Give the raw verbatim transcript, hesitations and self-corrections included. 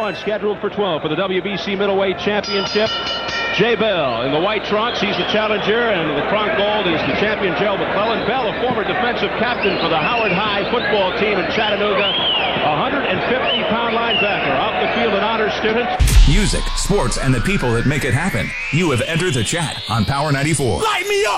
one scheduled for twelve for the W B C Middleweight Championship. Jay Bell in the white trunks, he's the challenger, and the trunk gold is the champion Joe McClellan. Bell, a former defensive captain for the Howard High football team in Chattanooga, one hundred fifty pound linebacker, off the field an honor student. Music, sports, and the people that make it happen. You have entered the chat on Power ninety-four. Light me up!